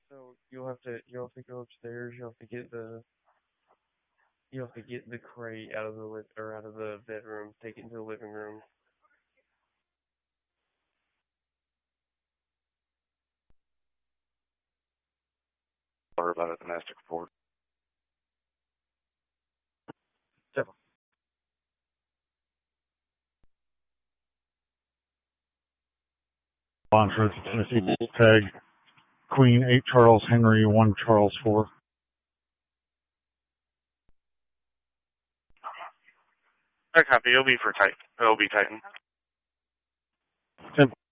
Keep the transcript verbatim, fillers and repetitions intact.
So you'll have to you'll have to go upstairs. You'll have to get the you have to get the crate out of the li- or out of the bedroom, take it into the living room. Or about a domestic report. Several. Launcher, Tennessee tag, Queen eight Charles Henry one Charles four. I copy. It'll be for Titan. It'll be Titan. Ten